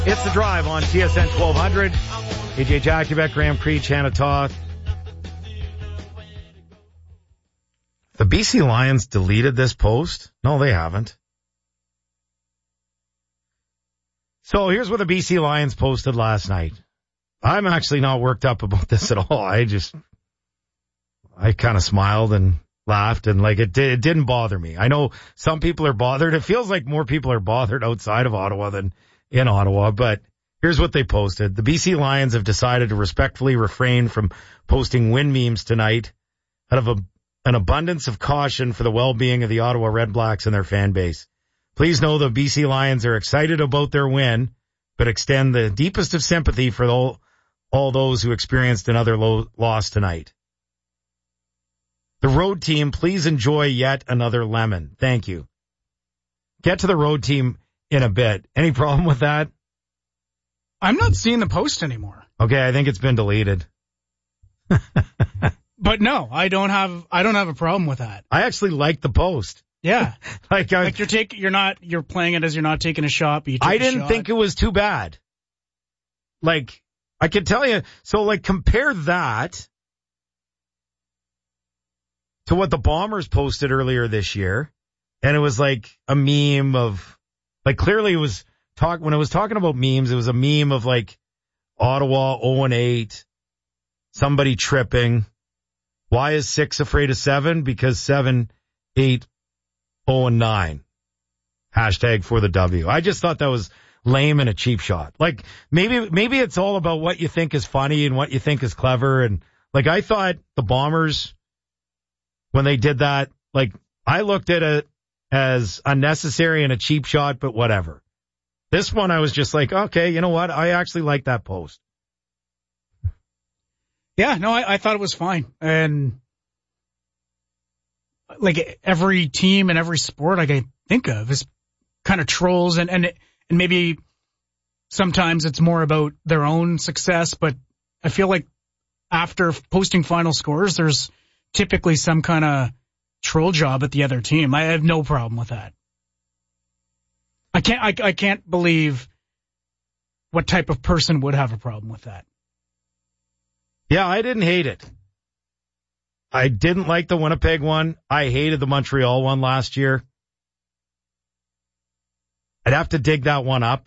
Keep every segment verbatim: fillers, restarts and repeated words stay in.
It's The Drive on T S N twelve hundred. A J Jakubek, Graham Creech, Hannah Toth. The B C Lions deleted this post? No, they haven't. So here's what the B C Lions posted last night. I'm actually not worked up about this at all. I just, I kind of smiled and laughed and like it, did, it didn't bother me. I know some people are bothered. It feels like more people are bothered outside of Ottawa than in Ottawa, but here's what they posted. The B C Lions have decided to respectfully refrain from posting win memes tonight out of a, an abundance of caution for the well-being of the Ottawa Red Blacks and their fan base. Please know the B C Lions are excited about their win, but extend the deepest of sympathy for all, all those who experienced another lo- loss tonight. The road team, please enjoy yet another lemon. Thank you. Get to the road team in a bit. Any problem with that? I'm not seeing the post anymore. Okay, I think it's been deleted. But no, I don't have I don't have a problem with that. I actually like the post. Yeah. like, I, like you're taking you're not you're playing it as you're not taking a shot, but you took I a didn't shot. think it was too bad. Like I can tell you, so like compare that to what the Bombers posted earlier this year, and it was like a meme of like clearly it was talk when it was talking about memes, it was a meme of like Ottawa oh and eight, somebody tripping. Why is six afraid of seven? Because seven, eight, oh and nine. Hashtag for the W. I just thought that was lame and a cheap shot. Like maybe maybe it's all about what you think is funny and what you think is clever. And like I thought the Bombers, when they did that, like I looked at it as unnecessary and a cheap shot, but whatever. This one I was just like, okay, you know what? I actually like that post. Yeah, no, I, I thought it was fine. And like every team and every sport I can think of is kind of trolls, and, and, and maybe sometimes it's more about their own success, but I feel like after posting final scores, there's typically some kind of troll job at the other team. I have no problem with that. I can't, I, I can't believe what type of person would have a problem with that. Yeah, I didn't hate it. I didn't like the Winnipeg one. I hated the Montreal one last year. I'd have to dig that one up.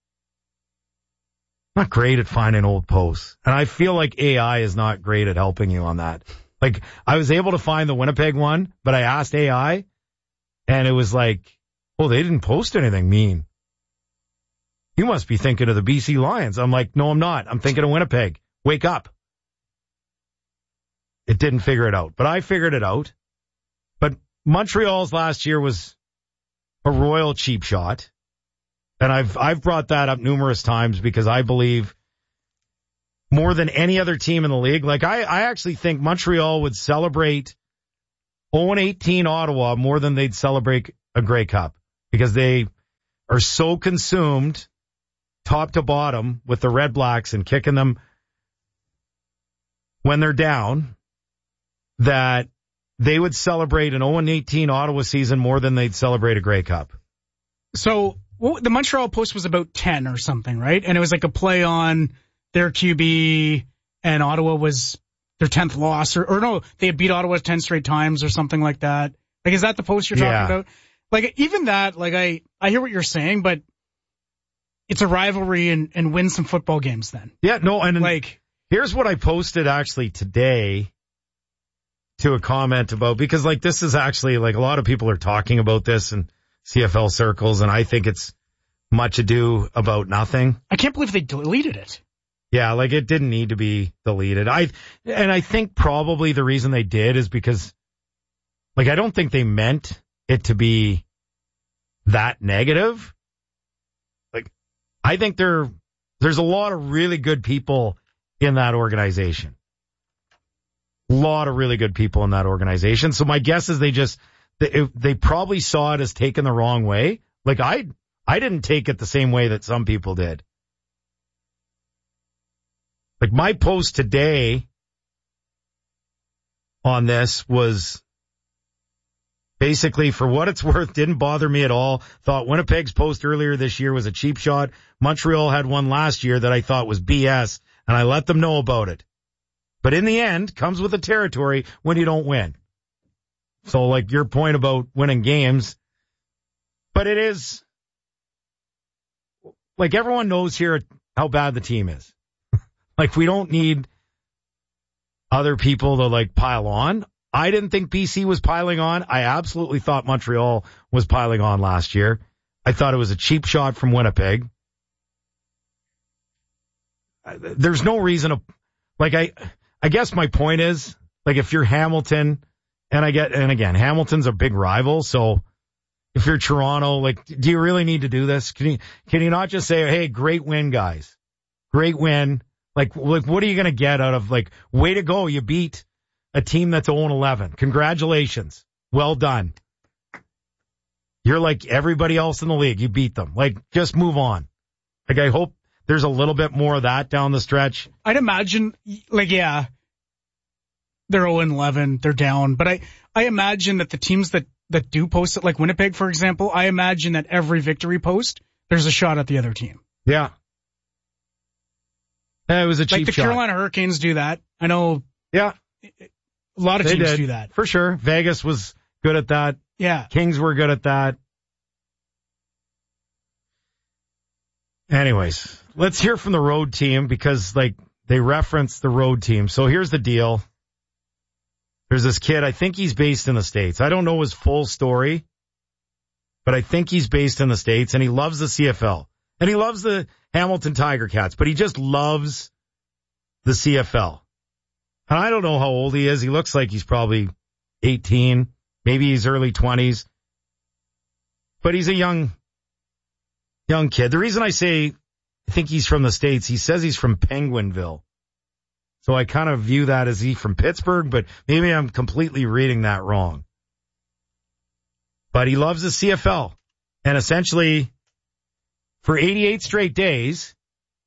Not great at finding old posts. And I feel like A I is not great at helping you on that. Like, I was able to find the Winnipeg one, but I asked A I, and it was like, oh, they didn't post anything mean. You must be thinking of the B C Lions. I'm like, no, I'm not. I'm thinking of Winnipeg. Wake up. It didn't figure it out, but I figured it out. But Montreal's last year was a royal cheap shot. And I've, I've brought that up numerous times because I believe more than any other team in the league, like I, I actually think Montreal would celebrate oh and eighteen Ottawa more than they'd celebrate a Grey Cup because they are so consumed top to bottom with the Red Blacks and kicking them when they're down that they would celebrate an oh and eighteen Ottawa season more than they'd celebrate a Grey Cup. So well, the Montreal Post was about ten or something, right? And it was like a play on their Q B, and Ottawa was their tenth loss, or, or no, they had beat Ottawa ten straight times or something like that. Like, is that the post you're talking yeah. about? Like, even that, like, I, I hear what you're saying, but it's a rivalry and, and win some football games then. Yeah, no, and like, here's what I posted actually today to a comment about, because like this is actually like a lot of people are talking about this in C F L circles, and I think it's much ado about nothing. I can't believe they deleted it. Yeah, like it didn't need to be deleted. I, and I think probably the reason they did is because like I don't think they meant it to be that negative. Like I think there, there's a lot of really good people in that organization. A lot of really good people in that organization. So my guess is they just, they, they probably saw it as taken the wrong way. Like I, I didn't take it the same way that some people did. Like my post today on this was Basically, for what it's worth, didn't bother me at all. Thought Winnipeg's post earlier this year was a cheap shot. Montreal had one last year that I thought was B S, and I let them know about it. But in the end, comes with the territory when you don't win. So, like your point about winning games, but it is, like everyone knows here how bad the team is. Like we don't need other people to like pile on. I didn't think B C was piling on. I absolutely thought Montreal was piling on last year. I thought it was a cheap shot from Winnipeg. There's no reason to, like, I, I guess my point is, like, if you're Hamilton, and I get, and again, Hamilton's a big rival, so if you're Toronto, like, do you really need to do this? Can you, can you not just say, hey, great win, guys. Great win. Like, like, what are you going to get out of, like, way to go, you beat a team that's oh and eleven. Congratulations. Well done. You're like everybody else in the league. You beat them. Like, just move on. Like, I hope there's a little bit more of that down the stretch. I'd imagine, like, yeah, they're oh and eleven. They're down. But I, I imagine that the teams that, that do post it, like Winnipeg, for example, I imagine that every victory post, there's a shot at the other team. Yeah. Yeah, it was a cheap Like the shot. Carolina Hurricanes do that. I know. Yeah. A lot of They teams did, do that. for sure. Vegas was good at that. Yeah. Kings were good at that. Anyways, let's hear from the road team because, like, they reference the road team. So here's the deal. There's this kid. I think he's based in the States. I don't know his full story, but I think he's based in the States, and he loves the C F L. And he loves the Hamilton Tiger Cats, but he just loves the C F L. And I don't know how old he is. He looks like he's probably eighteen. Maybe he's early twenties. But he's a young, young kid. The reason I say I think he's from the States, he says he's from Penguinville. So I kind of view that as he from Pittsburgh, but maybe I'm completely reading that wrong. But he loves the C F L. And essentially, for eighty-eight straight days,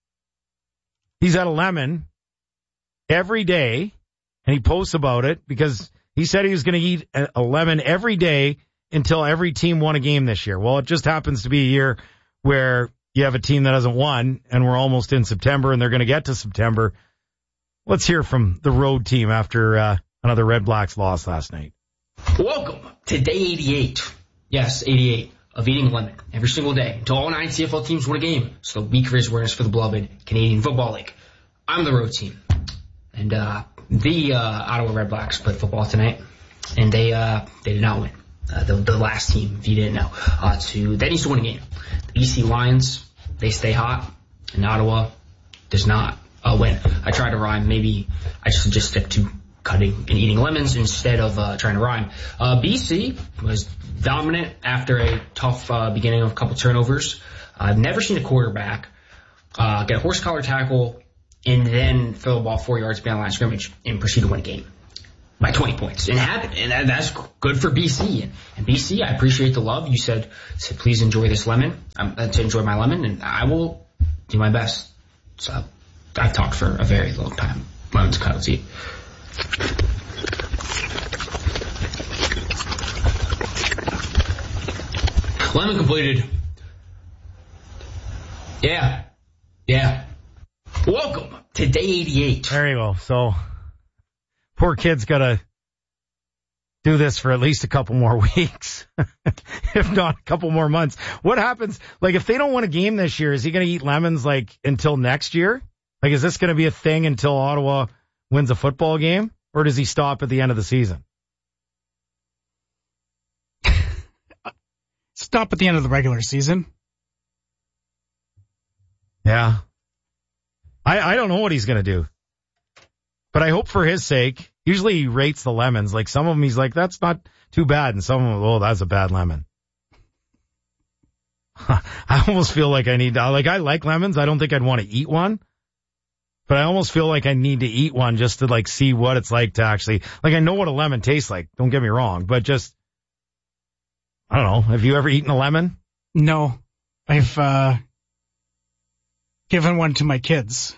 he's at a lemon every day, and he posts about it because he said he was going to eat a lemon every day until every team won a game this year. Well, it just happens to be a year where you have a team that hasn't won, and we're almost in September, and they're going to get to September. Let's hear from the road team after uh, another Red Blacks loss last night. Welcome to day eighty-eight. Yes, eighty-eight of eating a lemon every single day until all nine C F L teams win a game. So the week raise awareness for the beloved Canadian Football League. I'm the road team. And uh, the uh, Ottawa Red Blacks played football tonight, and they uh, they did not win. Uh, the, the last team, if you didn't know, uh, to that needs to win a game. The B C Lions, they stay hot, and Ottawa does not uh, win. I tried to rhyme. Maybe I should just stick to cutting and eating lemons instead of uh, trying to rhyme. Uh, B C was dominant after a tough uh, beginning of a couple turnovers. I've never seen a quarterback uh, get a horse collar tackle and then throw the ball four yards beyond the line of scrimmage and proceed to win a game by twenty points. And it happened, and that, that's good for B C. And, and B C, I appreciate the love. You said, said please enjoy this lemon, um, to enjoy my lemon, and I will do my best. So I've talked for a very long time. Lemon's cut, let's eat. Lemon completed. Yeah. Yeah. Welcome to day eighty-eight. There you go. So, poor kid's got to do this for at least a couple more weeks, if not a couple more months. What happens, like, if they don't win a game this year, is he going to eat lemons, like, until next year? Like, is this going to be a thing until Ottawa wins a football game, or does he stop at the end of the season? Stop at the end of the regular season. Yeah. I, I don't know what he's going to do. But I hope for his sake, usually he rates the lemons. Like, some of them he's like, that's not too bad. And some of them, oh, that's a bad lemon. I almost feel like I need to, like, I like lemons. I don't think I'd want to eat one. But I almost feel like I need to eat one just to, like, see what it's like to actually, like, I know what a lemon tastes like. Don't get me wrong. But just, I don't know. Have you ever eaten a lemon? No. I've, uh, given one to my kids.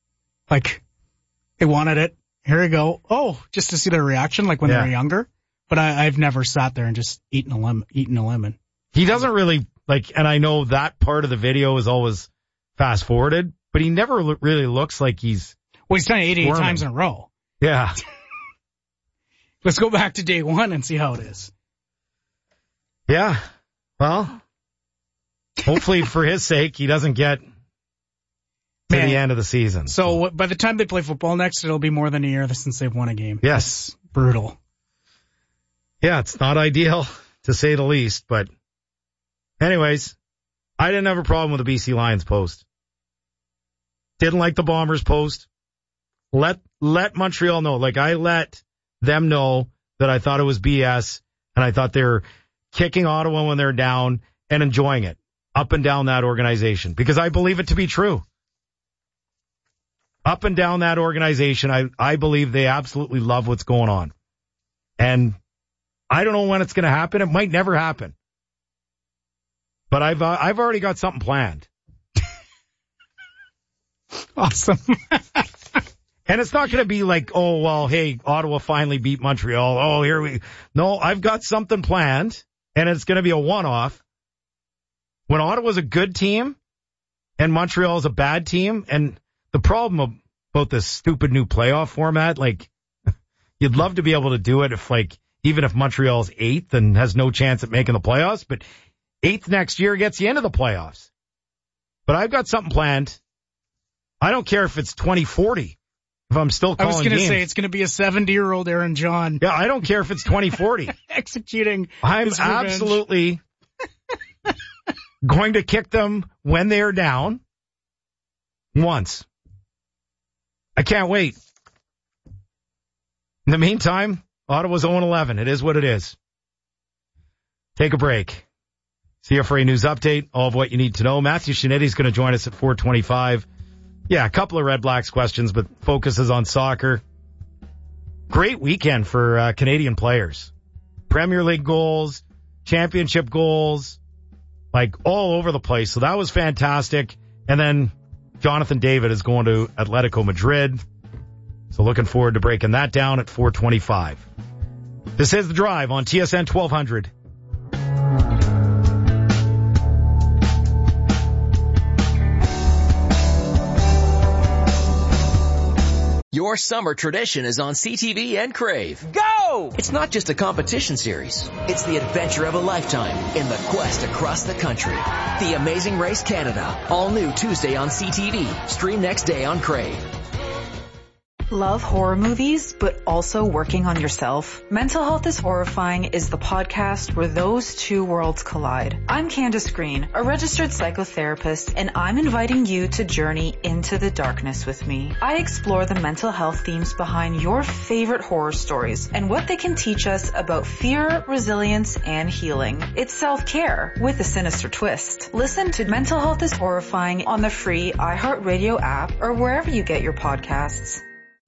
Like, they wanted it. Here you go. Oh, just to see their reaction, like when Yeah. they were younger. but I, I've never sat there and just eaten a lemon, eaten a lemon. He doesn't really, like, and I know that part of the video is always fast forwarded, but he never lo- really looks like he's. Well, he's done it eighty-eight squirming. times in a row. Yeah. Let's go back to day one and see how it is. Yeah. Well, hopefully for his sake, he doesn't get to Man. the end of the season. So by the time they play football next, it'll be more than a year since they've won a game. Yes. It's brutal. Yeah, it's not ideal, to say the least. But anyways, I didn't have a problem with the B C Lions post. Didn't like the Bombers post. Let let Montreal know. Like, I let them know that I thought it was B S, and I thought they were kicking Ottawa when they're down and enjoying it up and down that organization, because I believe it to be true. Up and down that organization, I, I believe they absolutely love what's going on. And I don't know when it's going to happen. It might never happen. But I've uh, I've already got something planned. Awesome. And it's not going to be like, oh, well, hey, Ottawa finally beat Montreal. Oh, here we... No, I've got something planned, and it's going to be a one-off. When Ottawa's a good team and Montreal's a bad team, and the problem about this stupid new playoff format, like, you'd love to be able to do it if, like, even if Montreal's eighth and has no chance at making the playoffs, but eighth next year gets you into the playoffs. But I've got something planned. I don't care if it's twenty forty. If I'm still calling I was going to games. say it's going to be a seventy-year-old Aaron John. Yeah, I don't care if it's twenty forty. Executing I'm his revenge. absolutely going to kick them when they are down once. I can't wait. In the meantime, Ottawa's oh and eleven. It is what it is. Take a break. C F R A News Update, all of what you need to know. Matthew Shinetti's going to join us at four twenty-five. Yeah, a couple of Red Blacks questions, but focuses on soccer. Great weekend for uh, Canadian players. Premier League goals, championship goals, like all over the place. So that was fantastic. And then Jonathan David is going to Atletico Madrid. So looking forward to breaking that down at four twenty-five. This is The Drive on T S N twelve hundred. Your summer tradition is on C T V and Crave. Go! It's not just a competition series. It's the adventure of a lifetime in the quest across the country. The Amazing Race Canada. All new Tuesday on C T V. Stream next day on Crave. Love horror movies, but also working on yourself? Mental Health is Horrifying is the podcast where those two worlds collide. I'm Candace Green, a registered psychotherapist, and I'm inviting you to journey into the darkness with me. I explore the mental health themes behind your favorite horror stories and what they can teach us about fear, resilience, and healing. It's self-care with a sinister twist. Listen to Mental Health is Horrifying on the free iHeartRadio app or wherever you get your podcasts.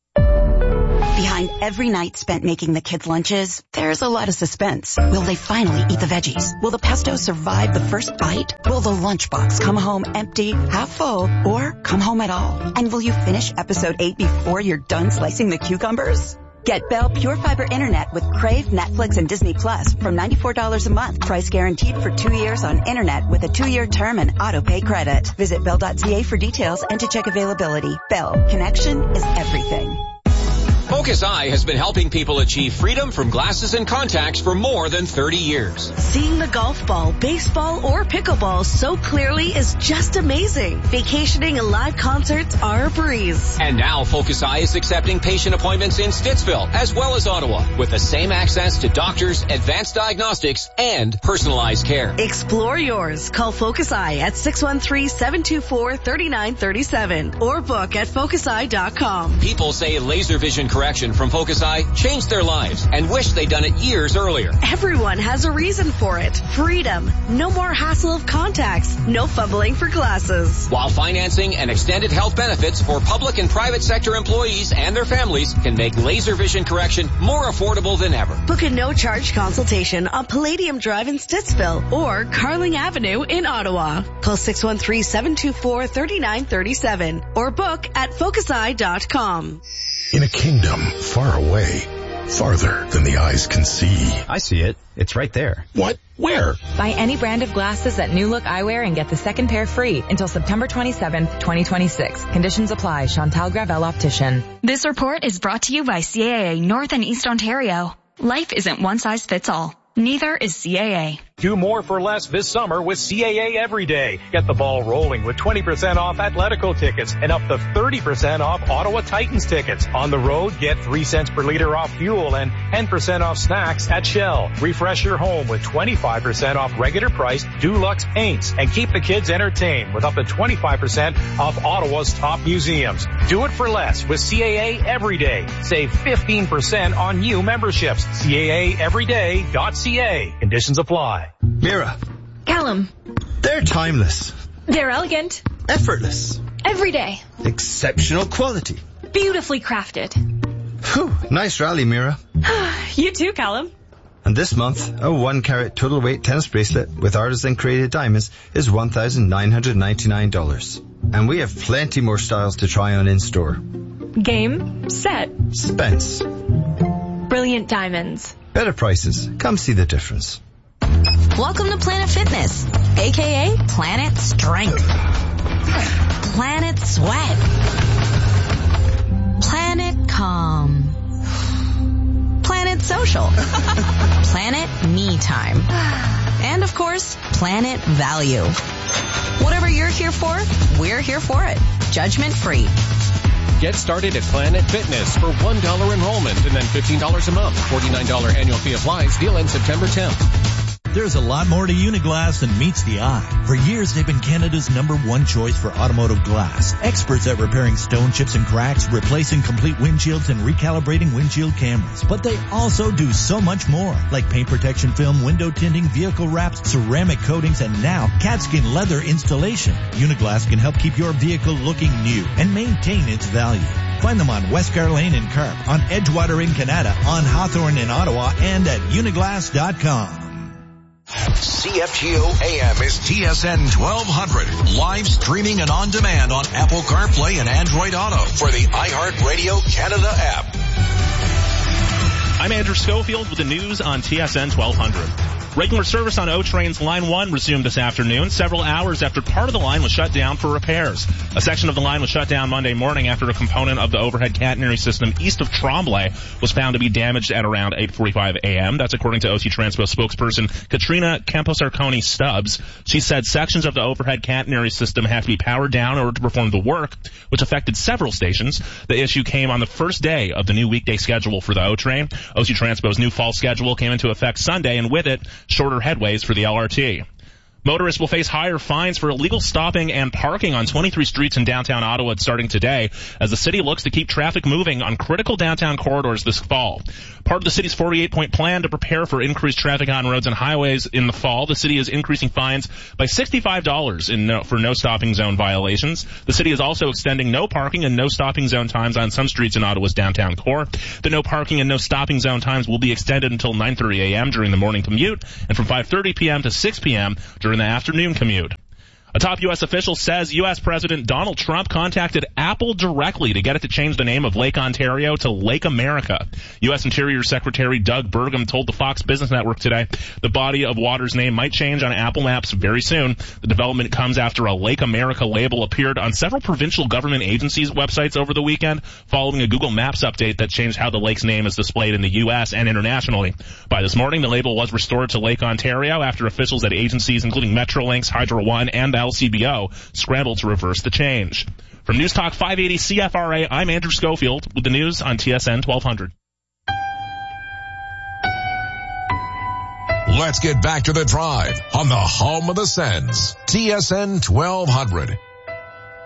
Behind every night spent making the kids' lunches, there's a lot of suspense. Will they finally eat the veggies? Will the pesto survive the first bite? Will the lunchbox come home empty, half full, or come home at all? And will you finish episode eight before you're done slicing the cucumbers? Get Bell Pure Fiber Internet with Crave, Netflix, and Disney Plus from ninety-four dollars a month. Price guaranteed for two years on internet with a two-year term and auto-pay credit. Visit bell dot c a for details and to check availability. Bell. Connection is everything. Focus Eye has been helping people achieve freedom from glasses and contacts for more than thirty years. Seeing the golf ball, baseball, or pickleball so clearly is just amazing. Vacationing and live concerts are a breeze. And now Focus Eye is accepting patient appointments in Stittsville as well as Ottawa with the same access to doctors, advanced diagnostics, and personalized care. Explore yours. Call Focus Eye at six one three, seven two four, three nine three seven or book at focus eye dot com. People say laser vision correction from Focus Eye changed their lives and wish they'd done it years earlier. Everyone has a reason for it. Freedom. No more hassle of contacts. No fumbling for glasses. While financing and extended health benefits for public and private sector employees and their families can make laser vision correction more affordable than ever. Book a no-charge consultation on Palladium Drive in Stittsville or Carling Avenue in Ottawa. Call six one three, seven two four, three nine three seven or book at focus eye dot com. In a kingdom far away, farther than the eyes can see. I see it. It's right there. What? Where? Buy any brand of glasses at New Look Eyewear and get the second pair free until September twenty-seventh, twenty twenty-six. Conditions apply. Chantal Gravel Optician. This report is brought to you by C A A North and East Ontario. Life isn't one size fits all. Neither is C A A. Do more for less this summer with C A A Every Day. Get the ball rolling with twenty percent off Atletico tickets and up to thirty percent off Ottawa Titans tickets. On the road, get three cents per liter off fuel and ten percent off snacks at Shell. Refresh your home with twenty-five percent off regular priced Dulux paints and keep the kids entertained with up to twenty-five percent off Ottawa's top museums. Do it for less with C A A Every Day. Save fifteen percent on new memberships. C A A everyday dot C A. Conditions apply. Mira. Callum. They're timeless. They're elegant. Effortless. Everyday. Exceptional quality. Beautifully crafted. Whew, nice rally, Mira. You too, Callum. And this month, a one carat total weight tennis bracelet with artisan created diamonds is one thousand nine hundred ninety-nine dollars. And we have plenty more styles to try on in store. Game. Set. Spence. Brilliant diamonds. Better prices. Come see the difference. Welcome to Planet Fitness, aka Planet Strength, Planet Sweat, Planet Calm, Planet Social, Planet Me Time, and of course, Planet Value. Whatever you're here for, we're here for it. Judgment free. Get started at Planet Fitness for one dollar enrollment and then fifteen dollars a month. forty-nine dollars annual fee applies. Deal ends September tenth. There's a lot more to Uniglass than meets the eye. For years, they've been Canada's number one choice for automotive glass. Experts at repairing stone chips and cracks, replacing complete windshields, and recalibrating windshield cameras. But they also do so much more, like paint protection film, window tinting, vehicle wraps, ceramic coatings, and now catskin leather installation. Uniglass can help keep your vehicle looking new and maintain its value. Find them on Westgar Lane in Carp, on Edgewater in Canada, on Hawthorne in Ottawa, and at uniglass dot com. C F G O A M is T S N twelve hundred. Live streaming and on demand on Apple CarPlay and Android Auto for the iHeartRadio Canada app. I'm Andrew Schofield with the news on T S N twelve hundred. Regular service on O Train's Line one resumed this afternoon, several hours after part of the line was shut down for repairs. A section of the line was shut down Monday morning after a component of the overhead catenary system east of Tremblay was found to be damaged at around eight forty-five a.m. That's according to O C Transpo spokesperson Katrina Camposarconi Stubbs. She said sections of the overhead catenary system have to be powered down in order to perform the work, which affected several stations. The issue came on the first day of the new weekday schedule for the O Train. O C Transpo's new fall schedule came into effect Sunday, and with it, shorter headways for the L R T. Motorists will face higher fines for illegal stopping and parking on twenty-three streets in downtown Ottawa starting today as the city looks to keep traffic moving on critical downtown corridors this fall. Part of the city's forty-eight point plan to prepare for increased traffic on roads and highways in the fall, the city is increasing fines by sixty-five dollars in no, for no stopping zone violations. The city is also extending no parking and no stopping zone times on some streets in Ottawa's downtown core. The no parking and no stopping zone times will be extended until nine thirty a.m. during the morning commute and from five thirty p.m. to six p.m. during the afternoon commute. A top U S official says U S President Donald Trump contacted Apple directly to get it to change the name of Lake Ontario to Lake America. U S Interior Secretary Doug Burgum told the Fox Business Network today the body of water's name might change on Apple Maps very soon. The development comes after a Lake America label appeared on several provincial government agencies' websites over the weekend, following a Google Maps update that changed how the lake's name is displayed in the U S and internationally. By this morning, the label was restored to Lake Ontario after officials at agencies including Metrolinx, Hydro One, and the L C B O scrambled to reverse the change. From News Talk five eighty C F R A, I'm Andrew Schofield with the news on T S N twelve hundred. Let's get back to the drive on the home of the Sens, T S N twelve hundred.